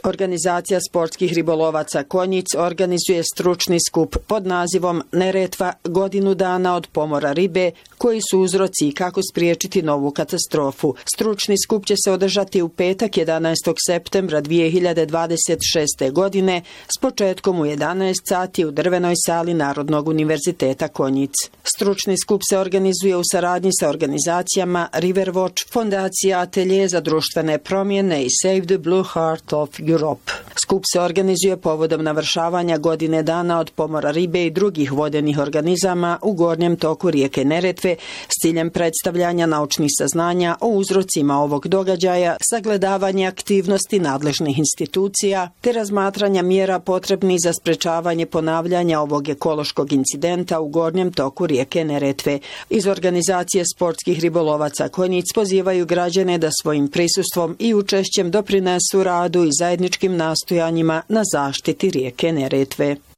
Organizacija sportskih ribolovaca Konjic organizuje stručni skup pod nazivom Neretva godinu dana od pomora ribe, koji su uzroci i kako spriječiti novu katastrofu. Stručni skup će se održati u petak 11. septembra 2026. godine s početkom u 11 sati u drvenoj sali Narodnog univerziteta Konjic. Stručni skup se organizuje u saradnji sa organizacijama Riverwatch, Fondacija Atelje za društvene promjene i Save the Blue Heart of Europe. Skup se organizuje povodom navršavanja godine dana od pomora ribe i drugih vodenih organizama u gornjem toku rijeke Neretve s ciljem predstavljanja naučnih saznanja o uzrocima ovog događaja, sagledavanje aktivnosti nadležnih institucija te razmatranja mjera potrebnih za sprečavanje ponavljanja ovog ekološkog incidenta u gornjem toku rijeke Neretve. Iz organizacije sportskih ribolovaca Konjic pozivaju građane da svojim prisustvom i učešćem doprinesu radu i zajedničkim nastojanjima na zaštiti rijeke Neretve.